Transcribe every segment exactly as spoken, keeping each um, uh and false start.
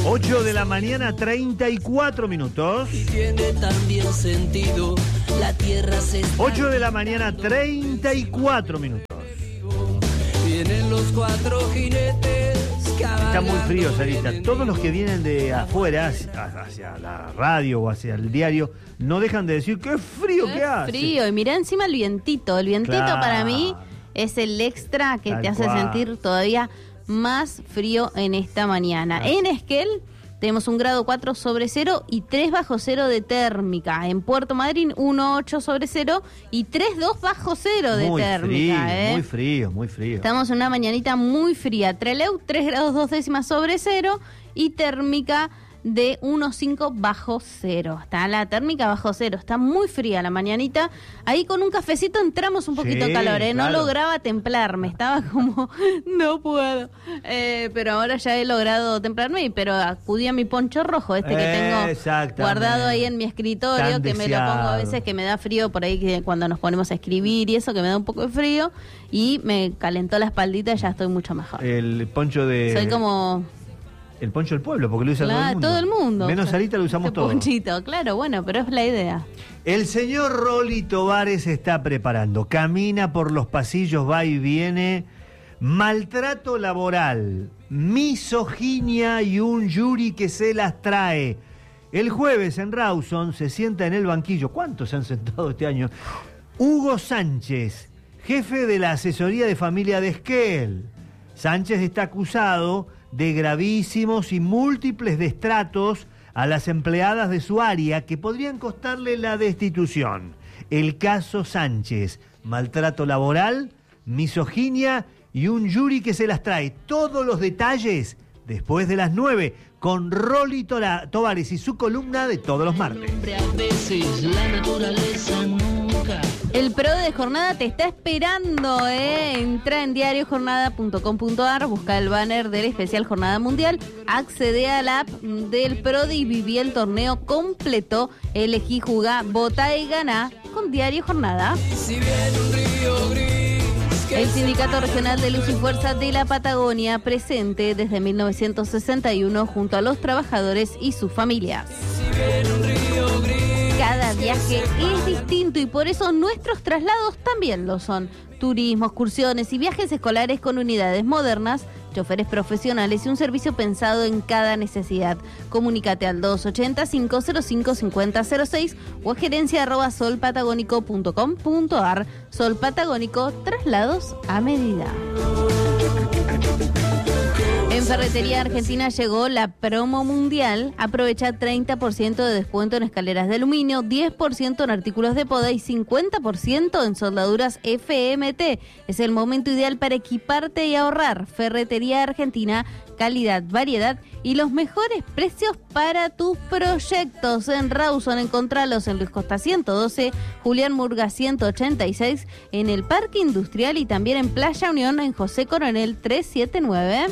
ocho de la mañana, treinta y cuatro minutos. Y tiene también sentido, la tierra se está... ocho de la mañana, treinta y cuatro minutos. Vienen los cuatro jinetes. Está muy frío, Sarita. Todos los que vienen de afuera, hacia, hacia la radio o hacia el diario, no dejan de decir qué frío que hace. Frío, y mirá encima el vientito. El vientito Claro. para mí es el extra que Tal te hace cual. sentir todavía más frío en esta mañana. Claro. En Esquel tenemos un grado cuatro sobre cero y tres bajo cero de térmica. En Puerto Madryn, uno coma ocho sobre cero y tres coma dos bajo cero de muy térmica. frío, ¿eh? muy frío, muy frío. Estamos en una mañanita muy fría. Trelew, tres grados dos décimas sobre cero y térmica de uno coma cinco bajo cero. Está la térmica bajo cero. Está muy fría la mañanita. Ahí con un cafecito entramos un poquito Sí, de calor, ¿eh? No claro. lograba templarme. Estaba como, no puedo. Eh, pero ahora ya he logrado templarme, pero acudí a mi poncho rojo, este que tengo Exactamente. guardado ahí en mi escritorio, Tan que me lo pongo a deseado. veces, que me da frío por ahí, que cuando nos ponemos a escribir y eso, que me da un poco de frío, y me calentó la espaldita y ya estoy mucho mejor. El poncho de... Soy como... El poncho del pueblo, porque lo usa Claro, todo el mundo. todo el mundo. Menos Sarita, lo usamos Este todo. ponchito, claro, bueno, pero es la idea. El señor Rolly Tovares se está preparando. Camina por los pasillos, va y viene. Maltrato laboral, misoginia y un jury que se las trae. El jueves en Rawson se sienta en el banquillo. ¿Cuántos se han sentado este año? Hugo Sánchez, jefe de la asesoría de familia de Esquel. Sánchez está acusado de gravísimos y múltiples destratos a las empleadas de su área que podrían costarle la destitución. El caso Sánchez, maltrato laboral, misoginia y un jury que se las trae. Todos los detalles después de las nueve con Rolly Tora- Tovares y su columna de todos los martes. Hombre, a veces la naturaleza nunca. El Pro de Jornada te está esperando, ¿eh? Entra en diario jornada punto com punto a r, busca el banner del especial Jornada Mundial, accede a la app del Pro y viví el torneo completo, elegí, jugá, votá y ganá con Diario Jornada. Si viene un río gris, que El Sindicato Regional de Luz y Fuerza de la Patagonia, presente desde mil novecientos sesenta y uno junto a los trabajadores y sus familias. si viene un río gris. Cada viaje es distinto y por eso nuestros traslados también lo son. Turismo, excursiones y viajes escolares con unidades modernas, choferes profesionales y un servicio pensado en cada necesidad. Comunícate al dos ochenta, cinco cero cinco, cincuenta cero seis o a gerencia arroba solpatagónico punto com punto a r. Sol Patagónico, traslados a medida. En Ferretería Argentina llegó la promo mundial. Aprovecha treinta por ciento de descuento en escaleras de aluminio, diez por ciento en artículos de poda y cincuenta por ciento en soldaduras F M T. Es el momento ideal para equiparte y ahorrar. Ferretería Argentina, calidad, variedad y los mejores precios para tus proyectos. En Rawson, encontralos en Luis Costa ciento doce, Julián Murga ciento ochenta y seis, en el Parque Industrial y también en Playa Unión en José Coronel trescientos setenta y nueve.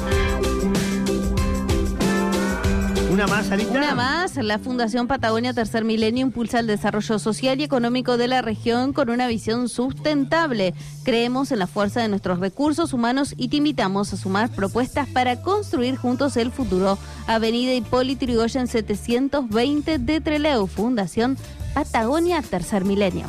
¿Una más, Sarita? Una más, la Fundación Patagonia Tercer Milenio impulsa el desarrollo social y económico de la región con una visión sustentable. Creemos en la fuerza de nuestros recursos humanos y te invitamos a sumar propuestas para construir juntos el futuro. Avenida Hipólito Yrigoyen setecientos veinte de Trelew, Fundación Patagonia Tercer Milenio.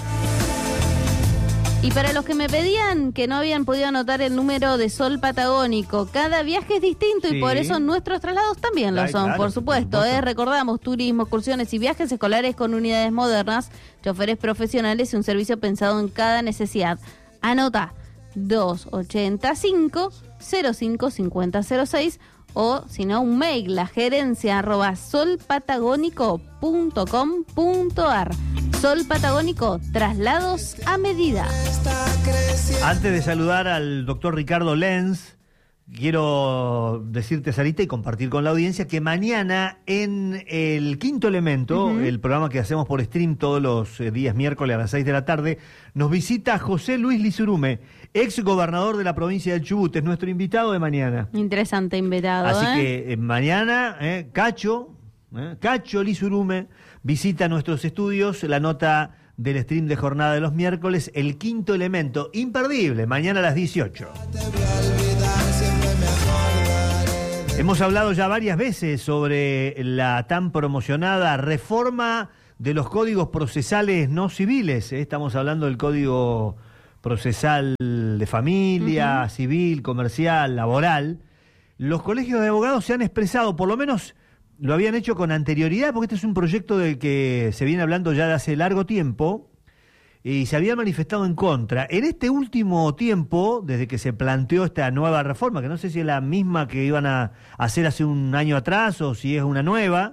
Y para los que me pedían que no habían podido anotar el número de Sol Patagónico, cada viaje es distinto Sí. y por eso nuestros traslados también lo Ay, son, claro, por supuesto. por supuesto. ¿eh? Recordamos, turismo, excursiones y viajes escolares con unidades modernas, choferes profesionales y un servicio pensado en cada necesidad. Anota dos ochenta y cinco, cero cinco, cincuenta cero seis o si no un mail, la gerencia arroba solpatagónico punto com punto a r. Sol Patagónico, traslados a medida. Antes de saludar al doctor Ricardo Lenz, quiero decirte, Sarita, y compartir con la audiencia que mañana en El Quinto Elemento, Uh-huh. el programa que hacemos por stream todos los eh, días miércoles a las seis de la tarde, nos visita José Luis Lizurume, ex gobernador de la provincia del Chubut, es nuestro invitado de mañana. Interesante invitado. Así ¿eh? que eh, mañana, eh, Cacho, eh, Cacho Lizurume visita nuestros estudios, la nota del stream de jornada de los miércoles, El Quinto Elemento, imperdible, mañana a las dieciocho. Te voy a olvidar, siempre me acordaré de Hemos hablado ya varias veces sobre la tan promocionada reforma de los códigos procesales no civiles. Estamos hablando del Código Procesal de Familia, uh-huh. Civil, Comercial, Laboral. Los colegios de abogados se han expresado, por lo menos lo habían hecho con anterioridad, porque este es un proyecto del que se viene hablando ya de hace largo tiempo, y se habían manifestado en contra. En este último tiempo, desde que se planteó esta nueva reforma, que no sé si es la misma que iban a hacer hace un año atrás o si es una nueva,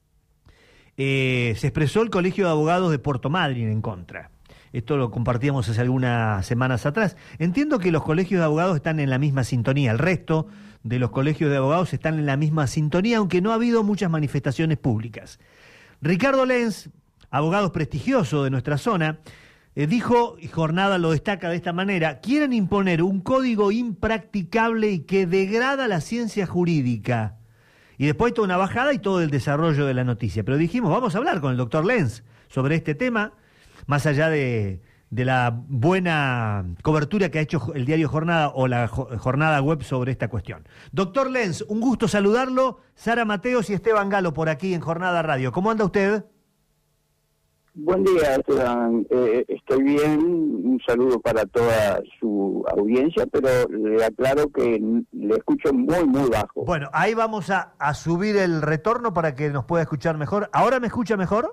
eh, se expresó el Colegio de Abogados de Puerto Madryn en contra. Esto lo compartíamos hace algunas semanas atrás. Entiendo que los colegios de abogados están en la misma sintonía, el resto de los colegios de abogados están en la misma sintonía, aunque no ha habido muchas manifestaciones públicas. Ricardo Lenz, abogado prestigioso de nuestra zona, eh, dijo, y Jornada lo destaca de esta manera: quieren imponer un código impracticable y que degrada la ciencia jurídica. Y después toda una bajada y todo el desarrollo de la noticia. Pero dijimos, vamos a hablar con el doctor Lenz sobre este tema, más allá de, de la buena cobertura que ha hecho el diario Jornada o la Jornada Web sobre esta cuestión. Doctor Lenz, un gusto saludarlo. Sara Mateos y Esteban Galo por aquí en Jornada Radio. ¿Cómo anda usted? Buen día, Esteban. Eh, estoy bien. Un saludo para toda su audiencia, pero le aclaro que le escucho muy, muy bajo. Bueno, ahí vamos a, a subir el retorno para que nos pueda escuchar mejor. ¿Ahora me escucha mejor?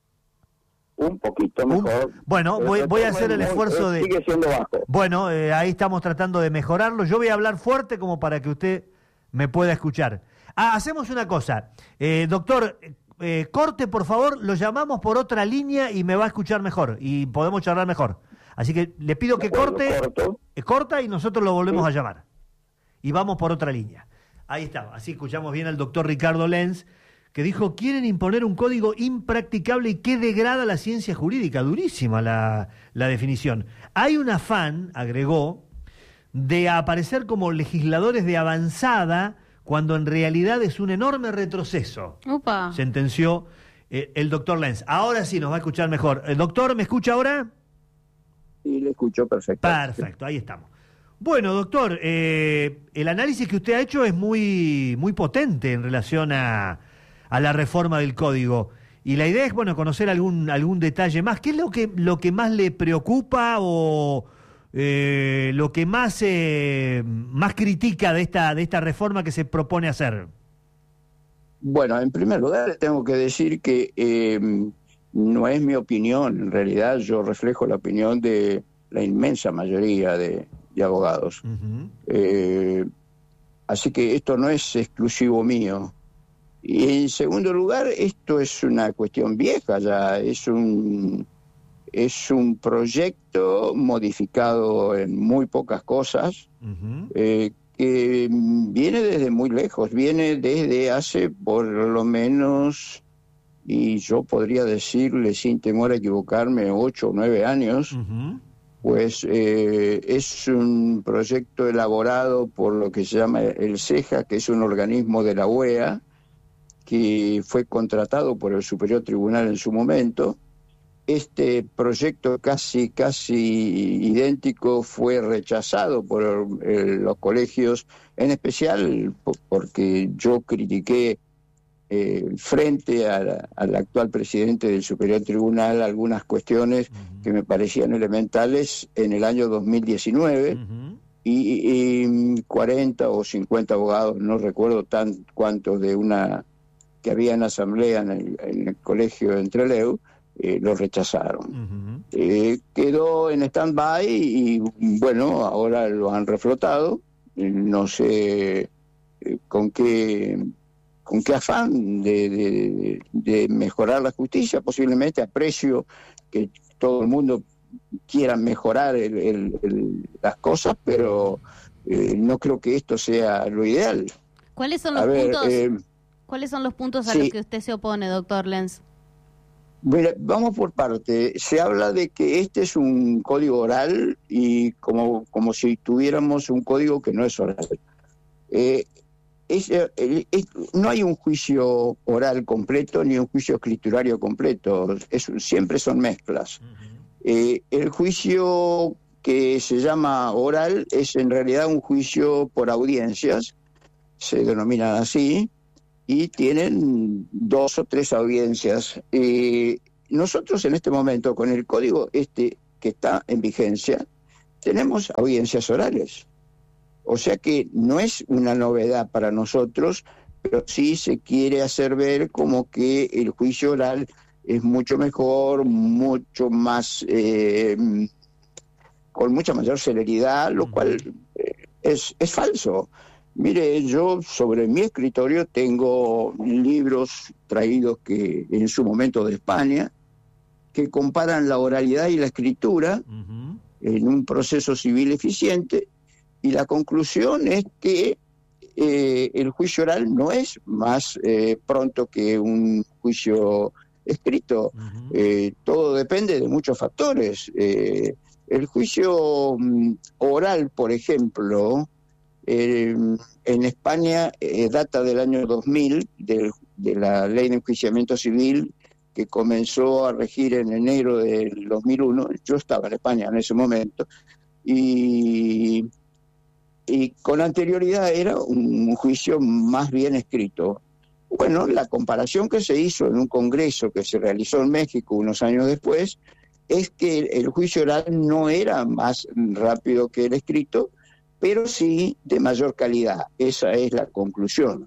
Un poquito mejor. Un, bueno, voy, voy a hacer el esfuerzo de... Sigue siendo bajo. Bueno, eh, ahí estamos tratando de mejorarlo. Yo voy a hablar fuerte como para que usted me pueda escuchar. Ah, hacemos una cosa. Eh, doctor, eh, corte, por favor, lo llamamos por otra línea y me va a escuchar mejor y podemos charlar mejor. Así que le pido que corte, eh, corta y nosotros lo volvemos sí. a llamar. Y vamos por otra línea. Ahí está. Así escuchamos bien al doctor Ricardo Lenz, que dijo, quieren imponer un código impracticable y que degrada la ciencia jurídica. Durísima la, la definición. Hay un afán, agregó, de aparecer como legisladores de avanzada cuando en realidad es un enorme retroceso. Upa. Sentenció eh, el doctor Lenz. Ahora sí nos va a escuchar mejor. ¿El doctor me escucha ahora? Sí, le escucho perfecto. Perfecto, ahí estamos. Bueno, doctor, eh, el análisis que usted ha hecho es muy, muy potente en relación a... a la reforma del código. Y la idea es, bueno, conocer algún algún detalle más. ¿Qué es lo que lo que más le preocupa o eh, lo que más eh, más critica de esta de esta reforma que se propone hacer? Bueno, en primer lugar tengo que decir que eh, no es mi opinión. En realidad yo reflejo la opinión de la inmensa mayoría de, de abogados. Uh-huh. Eh, así que esto no es exclusivo mío. Y en segundo lugar, esto es una cuestión vieja ya, es un, es un proyecto modificado en muy pocas cosas, uh-huh. eh, que viene desde muy lejos, viene desde hace por lo menos, y yo podría decirle sin temor a equivocarme, ocho o nueve años, uh-huh. pues eh, es un proyecto elaborado por lo que se llama el CEJA, que es un organismo de la O E A, que fue contratado por el Superior Tribunal en su momento. Este proyecto casi casi idéntico fue rechazado por el, los colegios, en especial porque yo critiqué eh, frente a la, al actual presidente del Superior Tribunal algunas cuestiones uh-huh. que me parecían elementales en el año dos mil diecinueve, uh-huh. y, y cuarenta o cincuenta abogados, no recuerdo tan cuántos, de una... que había en asamblea en el, en el colegio de Entreleu, eh, lo rechazaron. Uh-huh. Eh, quedó en stand-by y, bueno, ahora lo han reflotado. Eh, no sé eh, con qué con qué afán de, de, de mejorar la justicia. Posiblemente aprecio que todo el mundo quiera mejorar el, el, el, las cosas, pero eh, no creo que esto sea lo ideal. ¿Cuáles son los A ver, puntos? Eh, ¿Cuáles son los puntos a sí. los que usted se opone, doctor Lenz? Mira, vamos por parte. Se habla de que este es un código oral y como, como si tuviéramos un código que no es oral. Eh, es, eh, es, no hay un juicio oral completo ni un juicio escriturario completo. Es, siempre son mezclas. Uh-huh. Eh, el juicio que se llama oral es en realidad un juicio por audiencias, se denominan así, y tienen dos o tres audiencias. Eh, nosotros en este momento, con el código este que está en vigencia, tenemos audiencias orales. O sea que no es una novedad para nosotros, pero sí se quiere hacer ver como que el juicio oral es mucho mejor, mucho más, eh, con mucha mayor celeridad, lo cual eh, es, es falso. Mire, yo sobre mi escritorio tengo libros traídos que en su momento de España, que comparan la oralidad y la escritura uh-huh. en un proceso civil eficiente, y la conclusión es que eh, el juicio oral no es más eh, pronto que un juicio escrito. Uh-huh. Eh, todo depende de muchos factores. Eh, el juicio um, oral, por ejemplo, eh, en España eh, data del año dos mil, de, de la ley de enjuiciamiento civil, que comenzó a regir en enero del dos mil uno. Yo estaba en España en ese momento, y, y con anterioridad era un juicio más bien escrito. Bueno, la comparación que se hizo en un congreso que se realizó en México unos años después es que el juicio oral no era más rápido que el escrito, pero sí de mayor calidad. Esa es la conclusión.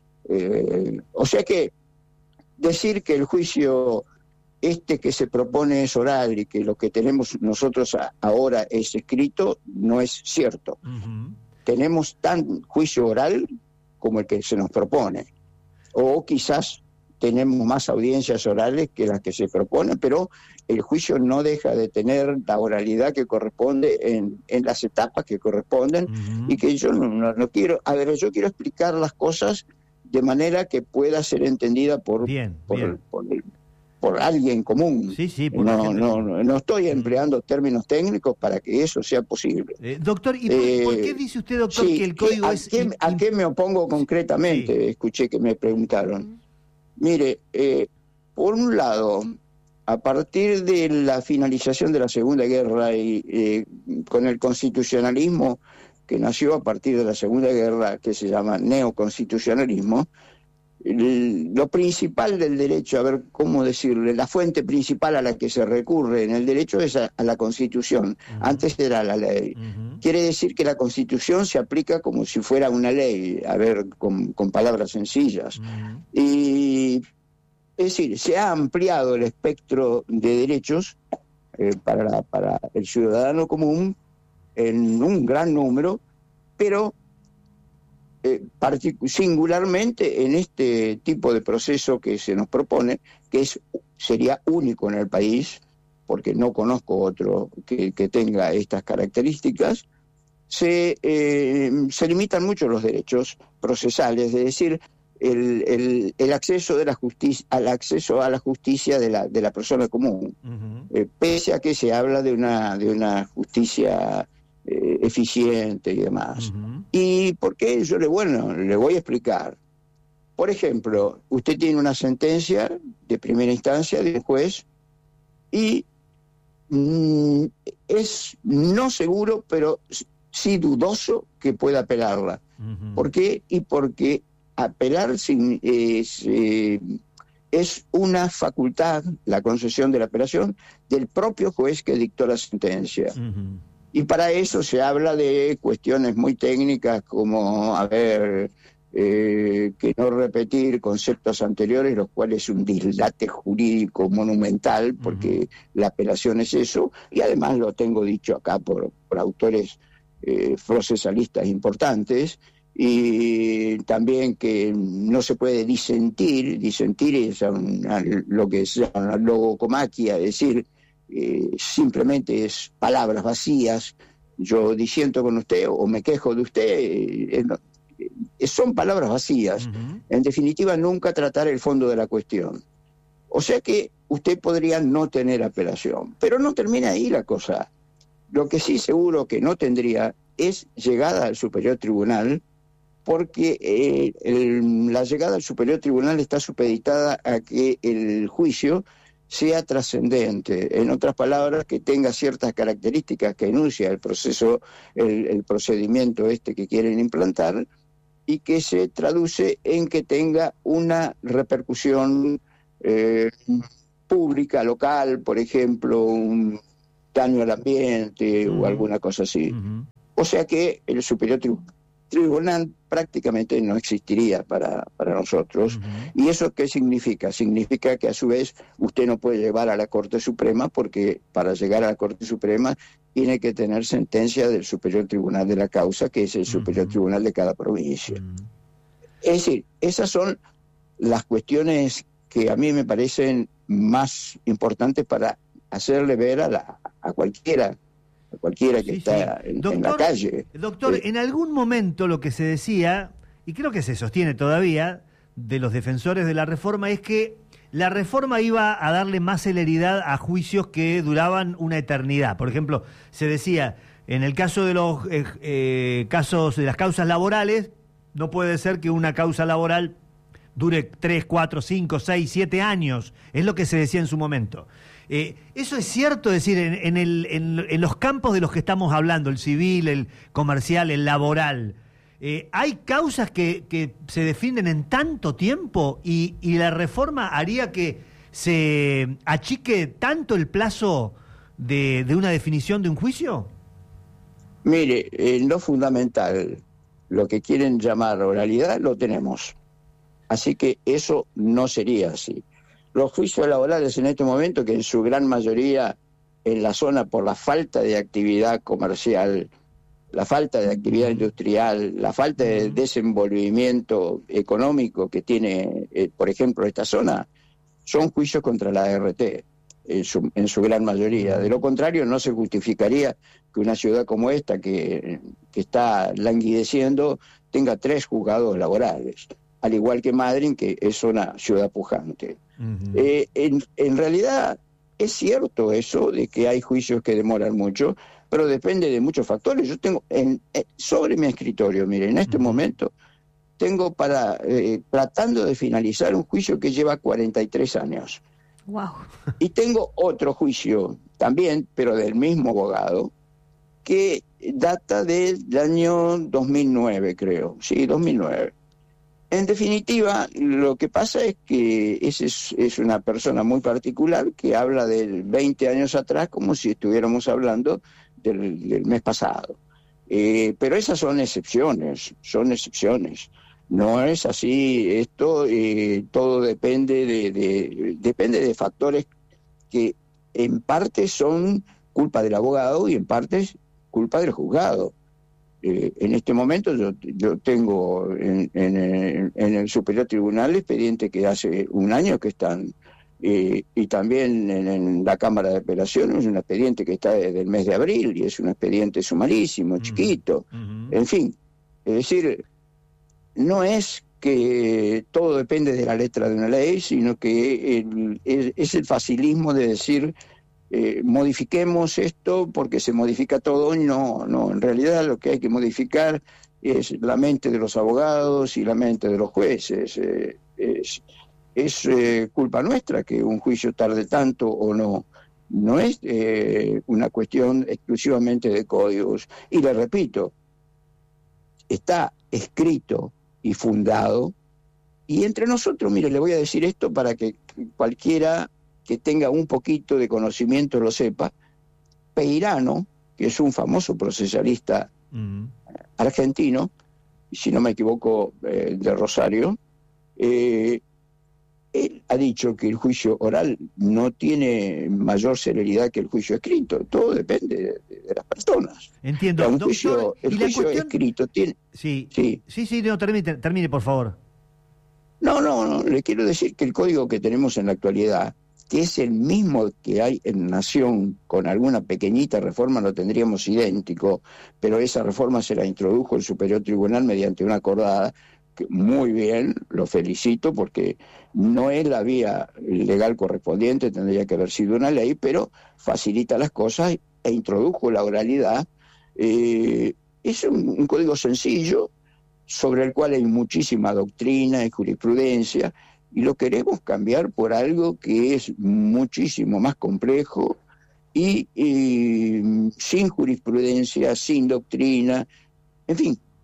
Eh, o sea que decir que el juicio este que se propone es oral y que lo que tenemos nosotros a, ahora es escrito no es cierto. Uh-huh. Tenemos tan juicio oral como el que se nos propone. O quizás tenemos más audiencias orales que las que se proponen, pero el juicio no deja de tener la oralidad que corresponde en, en las etapas que corresponden. Uh-huh. Y que yo no, no, no quiero, a ver, yo quiero explicar las cosas de manera que pueda ser entendida por, bien, por, bien. por, por, por alguien común. Sí, sí, por no, no, no, no estoy empleando términos técnicos para que eso sea posible. Eh, doctor, ¿y por, eh, por qué dice usted, doctor, sí, que el código ¿a es... Qué, in, ¿A qué me opongo concretamente? Sí. Escuché que me preguntaron. Mire, eh, por un lado, a partir de la finalización de la Segunda Guerra y eh, con el constitucionalismo que nació a partir de la Segunda Guerra, que se llama neoconstitucionalismo, el, lo principal del derecho, a ver cómo decirle, la fuente principal a la que se recurre en el derecho es a, a la Constitución. Uh-huh. Antes era la ley. Uh-huh. Quiere decir que la Constitución se aplica como si fuera una ley, a ver, con, con palabras sencillas. Uh-huh. Y es decir, se ha ampliado el espectro de derechos eh, para, la, para el ciudadano común en un gran número, pero eh, partic- singularmente en este tipo de proceso que se nos propone, que es sería único en el país, porque no conozco otro que, que tenga estas características, se, eh, se limitan mucho los derechos procesales, es decir, el, el, el acceso de la justicia, al acceso a la justicia de la, de la persona común, uh-huh. eh, pese a que se habla de una, de una justicia eh, eficiente y demás. Uh-huh. ¿Y por qué? Yo le, bueno, le voy a explicar. Por ejemplo, usted tiene una sentencia de primera instancia de un juez y mm, es no seguro, pero sí dudoso que pueda apelarla. Uh-huh. ¿Por qué? Y porque apelar sin, es, eh, es una facultad, la concesión de la apelación, del propio juez que dictó la sentencia. Uh-huh. Y para eso se habla de cuestiones muy técnicas como, a ver, eh, que no repetir conceptos anteriores, los cuales es un dislate jurídico monumental, porque uh-huh. la apelación es eso, y además lo tengo dicho acá por, por autores eh, procesalistas importantes, y también que no se puede disentir, disentir es una, lo que se llama logocomaquia, es decir, eh, simplemente es palabras vacías. Yo disiento con usted o me quejo de usted, eh, eh, son palabras vacías. Uh-huh. En definitiva, nunca tratar el fondo de la cuestión. O sea que usted podría no tener apelación, pero no termina ahí la cosa. Lo que sí seguro que no tendría es llegada al Superior Tribunal, porque eh, el, la llegada al Superior Tribunal está supeditada a que el juicio sea trascendente, en otras palabras, que tenga ciertas características que enuncia el proceso, el, el procedimiento este que quieren implantar, y que se traduce en que tenga una repercusión eh, pública, local, por ejemplo, un daño al ambiente uh-huh. o alguna cosa así. Uh-huh. O sea que el Superior Tribunal, tribunal prácticamente no existiría para, para nosotros. Uh-huh. ¿Y eso qué significa? Significa que a su vez usted no puede llevar a la Corte Suprema, porque para llegar a la Corte Suprema tiene que tener sentencia del Superior Tribunal de la causa, que es el Superior uh-huh. Tribunal de cada provincia. Uh-huh. Es decir, esas son las cuestiones que a mí me parecen más importantes para hacerle ver a, la, a cualquiera a cualquiera que sí, está sí. En, doctor, en la calle. Doctor, eh, en algún momento lo que se decía, y creo que se sostiene todavía, de los defensores de la reforma, es que la reforma iba a darle más celeridad a juicios que duraban una eternidad. Por ejemplo, se decía, en el caso de los eh, eh, casos de las causas laborales, no puede ser que una causa laboral dure tres, cuatro, cinco, seis, siete años. Es lo que se decía en su momento. Eh, ¿Eso es cierto? Es decir, en, en, el, en, en los campos de los que estamos hablando, el civil, el comercial, el laboral, eh, ¿hay causas que, que se defienden en tanto tiempo y, y la reforma haría que se achique tanto el plazo de, de una definición de un juicio? Mire, en lo fundamental, lo que quieren llamar oralidad, lo tenemos. Así que eso no sería así. Los juicios laborales en este momento, que en su gran mayoría en la zona por la falta de actividad comercial, la falta de actividad industrial, la falta de desenvolvimiento económico que tiene, eh, por ejemplo, esta zona, son juicios contra la A R T, en su, en su gran mayoría. De lo contrario, no se justificaría que una ciudad como esta, que, que está languideciendo, tenga tres juzgados laborales, al igual que Madryn, que es una ciudad pujante. Uh-huh. Eh, en, en realidad es cierto eso de que hay juicios que demoran mucho, pero depende de muchos factores. Yo tengo en, en, sobre mi escritorio, mire, en este uh-huh. momento tengo para eh, tratando de finalizar un juicio que lleva cuarenta y tres años. Wow. Y tengo otro juicio también, pero del mismo abogado, que data del año dos mil nueve, creo. Sí, dos mil nueve. En definitiva, lo que pasa es que ese es, es una persona muy particular que habla de veinte años atrás como si estuviéramos hablando del, del mes pasado. Eh, pero esas son excepciones, son excepciones. No es así, esto eh, todo depende de, de, depende de factores que en parte son culpa del abogado y en parte es culpa del juzgado. Eh, en este momento yo, yo tengo en, en, en el Superior Tribunal expedientes que hace un año que están, eh, y también en, en la Cámara de Apelaciones un expediente que está desde el mes de abril y es un expediente sumarísimo, uh-huh. chiquito, uh-huh. en fin, es decir, no es que todo depende de la letra de una ley, sino que el, es, es el facilismo de decir Eh, modifiquemos esto porque se modifica todo. No, no, en realidad lo que hay que modificar es la mente de los abogados y la mente de los jueces. Eh, es es eh, culpa nuestra que un juicio tarde tanto o no. No es eh, una cuestión exclusivamente de códigos. Y le repito, está escrito y fundado, y entre nosotros, mire, le voy a decir esto para que cualquiera que tenga un poquito de conocimiento lo sepa. Peirano, que es un famoso procesalista uh-huh. argentino, si no me equivoco, eh, de Rosario, eh, él ha dicho que el juicio oral no tiene mayor celeridad que el juicio escrito. Todo depende de, de las personas. Entiendo. Un Doctor, juicio, el juicio cuestión... escrito tiene... Sí, sí, sí, sí no, termine, termine, por favor. No, no, no, le quiero decir que el código que tenemos en la actualidad, que es el mismo que hay en Nación, con alguna pequeñita reforma lo tendríamos idéntico, pero esa reforma se la introdujo el Superior Tribunal mediante una acordada, que muy bien, lo felicito, porque no es la vía legal correspondiente, tendría que haber sido una ley, pero facilita las cosas e introdujo la oralidad. Eh, es un, un código sencillo, sobre el cual hay muchísima doctrina y jurisprudencia, y lo queremos cambiar por algo que es muchísimo más complejo y, y sin jurisprudencia, sin doctrina, en fin,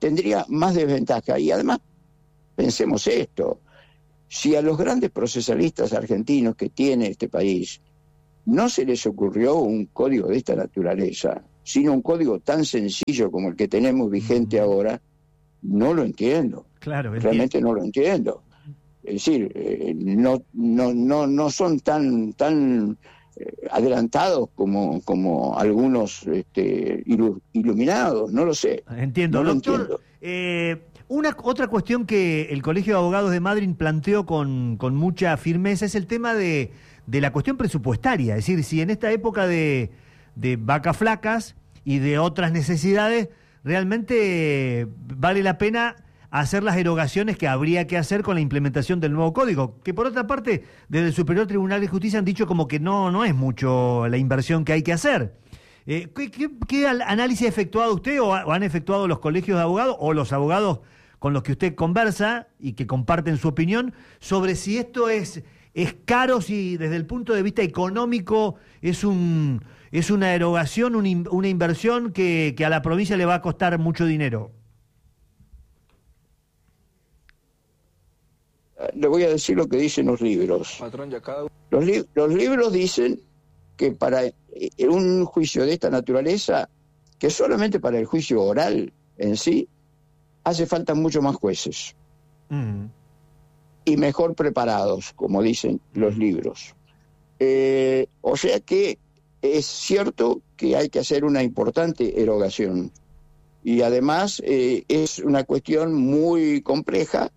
tendría más desventaja. Y además, pensemos esto, si a los grandes procesalistas argentinos que tiene este país no se les ocurrió un código de esta naturaleza, sino un código tan sencillo como el que tenemos vigente ahora, no lo entiendo. Claro, realmente no lo entiendo. Es decir, eh, no, no, no, no son tan, tan eh, adelantados como, como algunos este, ilu, iluminados, no lo sé. Entiendo, no doctor. Lo entiendo. Eh, una otra cuestión que el Colegio de Abogados de Madrid planteó con, con mucha firmeza es el tema de, de la cuestión presupuestaria. Es decir, si en esta época de, de vacas flacas y de otras necesidades, realmente vale la pena hacer las erogaciones que habría que hacer con la implementación del nuevo código, que por otra parte, desde el Superior Tribunal de Justicia han dicho como que no, no es mucho la inversión que hay que hacer. Eh, ¿qué, qué, ¿Qué análisis ha efectuado usted o, ha, o han efectuado los colegios de abogados o los abogados con los que usted conversa y que comparten su opinión sobre si esto es, es caro, si desde el punto de vista económico es un es una erogación, un, una inversión que, que a la provincia le va a costar mucho dinero? Le voy a decir lo que dicen los libros. Patrón, ya cada... los, li los libros dicen que para un juicio de esta naturaleza, que solamente para el juicio oral en sí, hace falta mucho más jueces. Mm. Y mejor preparados, como dicen los libros. Eh, o sea que es cierto que hay que hacer una importante erogación. Y además eh, es una cuestión muy compleja,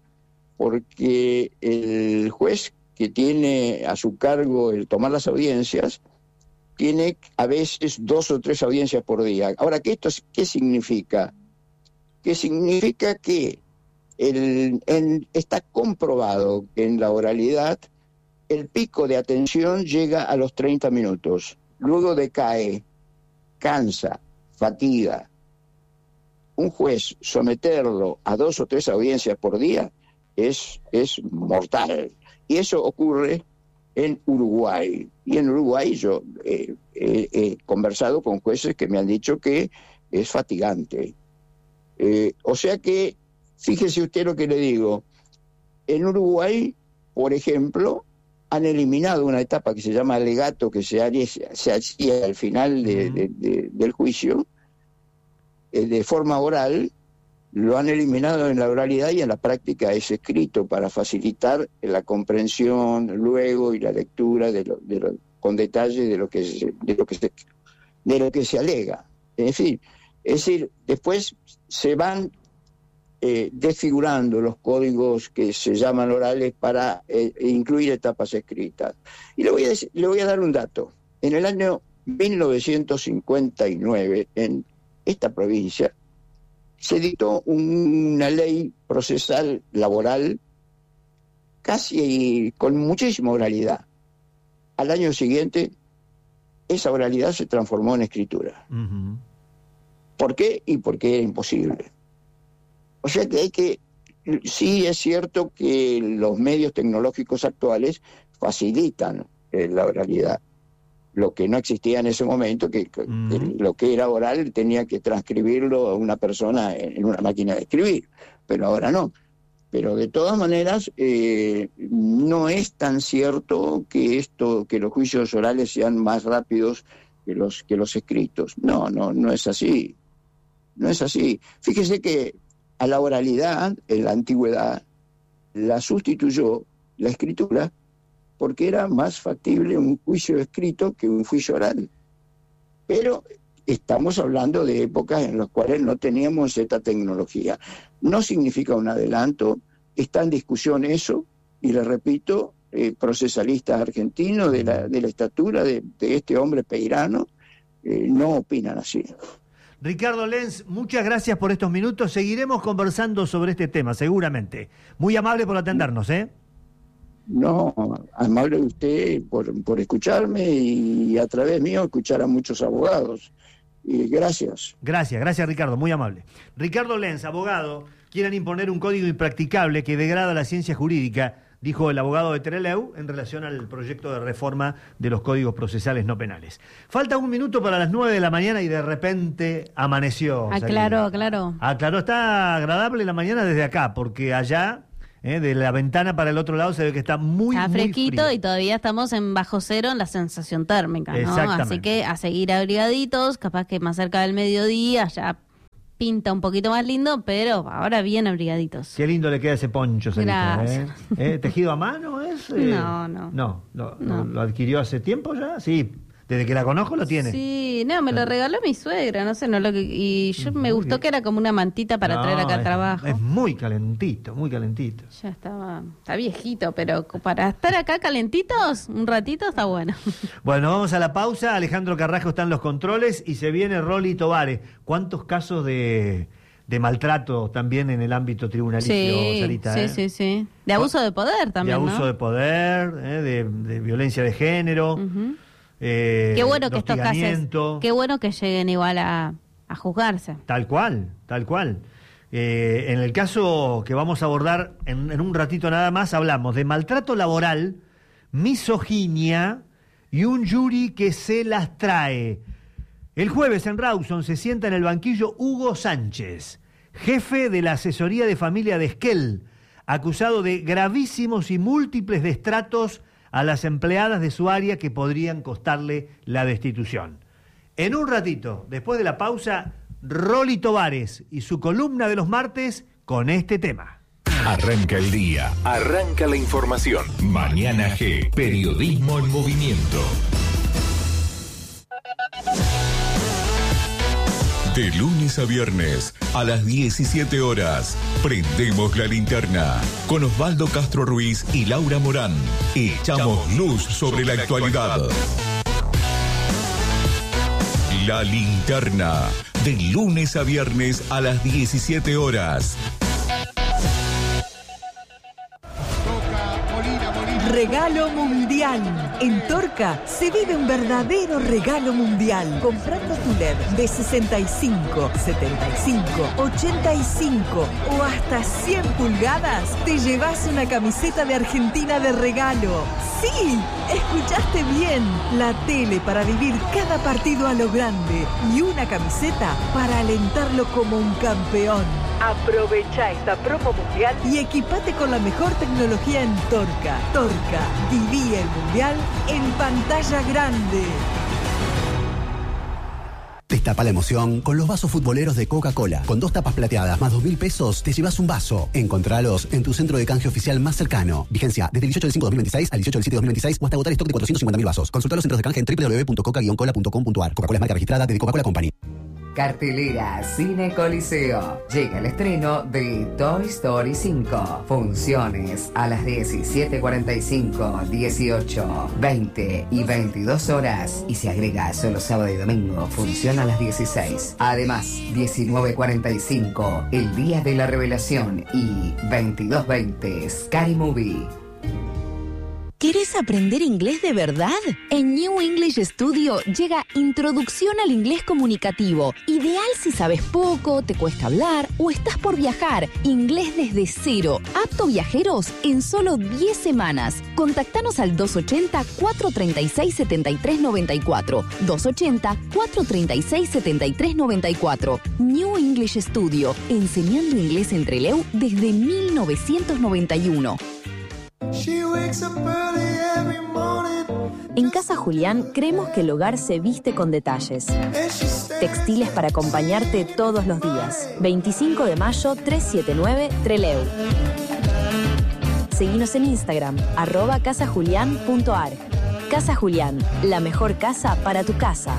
porque el juez que tiene a su cargo el tomar las audiencias tiene a veces dos o tres audiencias por día. Ahora, ¿qué, esto, qué significa? Que significa que el, el, está comprobado que en la oralidad el pico de atención llega a los treinta minutos, luego decae, cansa, fatiga. Un juez someterlo a dos o tres audiencias por día Es, es mortal. Y eso ocurre en Uruguay. Y en Uruguay yo eh, eh, he conversado con jueces que me han dicho que es fatigante. Eh, o sea que, fíjese usted lo que le digo, en Uruguay, por ejemplo, han eliminado una etapa que se llama alegato, que se, haría, se hacía al final de, de, de, del juicio, eh, de forma oral. Lo han eliminado en la oralidad y en la práctica es escrito para facilitar la comprensión luego y la lectura de lo, de lo, con detalle de lo que se, de lo que se, de lo que se alega. En fin, es decir, después se van eh, desfigurando los códigos que se llaman orales para eh, incluir etapas escritas. Y le voy a decir, le voy a dar un dato. En el año mil novecientos cincuenta y nueve, en esta provincia, se dictó una ley procesal laboral casi con muchísima oralidad. Al año siguiente, esa oralidad se transformó en escritura. Uh-huh. ¿Por qué? Y porque era imposible. O sea que hay que... Sí es cierto que los medios tecnológicos actuales facilitan eh, la oralidad. Lo que no existía en ese momento, que, que mm. lo que era oral tenía que transcribirlo a una persona en una máquina de escribir, pero ahora no. Pero de todas maneras, eh, no es tan cierto que esto, que los juicios orales sean más rápidos que los, que los escritos. No, no, no es así. No es así. Fíjese que a la oralidad, en la antigüedad, la sustituyó la escritura, porque era más factible un juicio escrito que un juicio oral. Pero estamos hablando de épocas en las cuales no teníamos esta tecnología. No significa un adelanto, está en discusión eso, y le repito, eh, procesalistas argentinos de la, de la estatura de, de este hombre peirano eh, no opinan así. Ricardo Lenz, muchas gracias por estos minutos. Seguiremos conversando sobre este tema, seguramente. Muy amable por atendernos, ¿eh? No, amable usted por, por escucharme y a través mío escuchar a muchos abogados. Y gracias. Gracias, gracias Ricardo, muy amable. Ricardo Lenz, abogado, quieren imponer un código impracticable que degrada la ciencia jurídica. dijo el abogado de Trelew en relación al proyecto de reforma de los códigos procesales no penales. Falta un minuto para las nueve de la mañana y de repente amaneció. Aclaró, aclaró. Aclaró, está agradable la mañana desde acá, porque allá, eh, de la ventana para el otro lado, se ve que está muy, está muy fresquito frío. Y todavía estamos en bajo cero en la sensación térmica, ¿no? Exactamente. Así que a seguir abrigaditos, capaz que más cerca del mediodía ya pinta un poquito más lindo, pero ahora bien abrigaditos. Qué lindo le queda ese poncho, Sarita. Gracias. ¿eh? ¿Eh? ¿Tejido a mano es? Eh, No, no. No, lo, No. Lo, ¿lo adquirió hace tiempo ya? Sí, desde que la conozco lo tiene. Sí, no, me lo regaló mi suegra, no sé, no lo que, y yo me Muy gustó bien. que era como una mantita para No, traer acá al es- trabajo. Es muy calentito, muy calentito. Ya estaba, está viejito, pero para estar acá calentitos un ratito está bueno. Bueno, vamos a la pausa. Alejandro Carrasco está en los controles y se viene Rolly Tovares. ¿Cuántos casos de, de maltrato también en el ámbito tribunalicio, Sí, Sarita? sí, eh? sí, sí. De abuso de poder también, De abuso ¿no? de poder, eh, de, de violencia de género. Ujú. eh, Qué bueno de que estos casos, hostigamiento. qué bueno que lleguen igual a, a juzgarse. Tal cual, tal cual. Eh, en el caso que vamos a abordar en, en un ratito nada más, hablamos de maltrato laboral, misoginia y un jury que se las trae. El jueves en Rawson se sienta en el banquillo Hugo Sánchez, jefe de la asesoría de familia de Esquel, acusado de gravísimos y múltiples destratos a las empleadas de su área que podrían costarle la destitución. En un ratito, después de la pausa, Rolly Tovares y su columna de los martes con este tema. Arranca el día, arranca la información. Mañana G, periodismo en movimiento. De lunes a viernes, a las diecisiete horas, prendemos la linterna. Con Osvaldo Castro Ruiz y Laura Morán, echamos luz sobre la actualidad. La linterna, de lunes a viernes a las diecisiete horas. Regalo mundial. En Torca se vive un verdadero regalo mundial. Comprando tu L E D de sesenta y cinco, setenta y cinco, ochenta y cinco o hasta cien pulgadas, te llevas una camiseta de Argentina de regalo. ¡Sí! Escuchaste bien. La tele para vivir cada partido a lo grande y una camiseta para alentarlo como un campeón. Aprovecha esta promo mundial y equipate con la mejor tecnología en Torca. Torca, viví el mundial en pantalla grande. Destapa la emoción con los vasos futboleros de Coca-Cola. Con dos tapas plateadas más dos mil pesos, te llevas un vaso. Encontralos en tu centro de canje oficial más cercano. Vigencia desde el dieciocho del cinco de dos mil veintiséis al dieciocho del siete de dos mil veintiséis o hasta agotar stock de cuatrocientos cincuenta mil vasos. Consulta los centros de canje en doble u doble u doble u punto coca guion cola punto com punto a r. Coca-Cola es marca registrada de The Coca-Cola Company. Cartelera Cine Coliseo. Llega el estreno de Toy Story cinco. Funciones a las diecisiete cuarenta y cinco, dieciocho, veinte y veintidós horas. Y se agrega solo sábado y domingo. Función a las dieciséis. Además, diecinueve cuarenta y cinco, el día de la revelación. Y veintidós veinte, Sky Movie. ¿Querés aprender inglés de verdad? En New English Studio llega Introducción al Inglés Comunicativo. Ideal si sabes poco, te cuesta hablar o estás por viajar. Inglés desde cero. Apto viajeros en solo diez semanas. Contactanos al dos ochenta, cuatro treinta y seis, setenta y tres noventa y cuatro. dos ochenta, cuatro treinta y seis, setenta y tres noventa y cuatro. New English Studio. Enseñando inglés en Trelew desde mil novecientos noventa y uno. En Casa Julián creemos que el hogar se viste con detalles. Textiles para acompañarte todos los días. veinticinco de mayo, trescientos setenta y nueve, Trelew. Seguinos en Instagram, arroba casajulián punto ar. Casa Julián, la mejor casa para tu casa.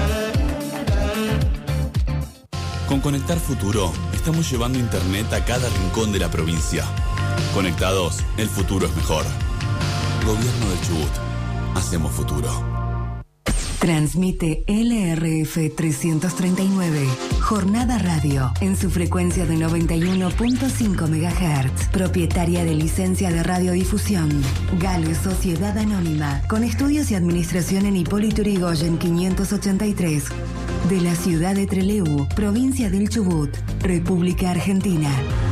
Con Conectar Futuro, estamos llevando internet a cada rincón de la provincia. Conectados, el futuro es mejor. Gobierno del Chubut. Hacemos futuro. Transmite L R F trescientos treinta y nueve, Jornada Radio, en su frecuencia de noventa y uno punto cinco megahertz, propietaria de licencia de radiodifusión. Gale Sociedad Anónima, con estudios y administración en Hipólito Yrigoyen quinientos ochenta y tres, de la ciudad de Trelew, provincia del Chubut, República Argentina.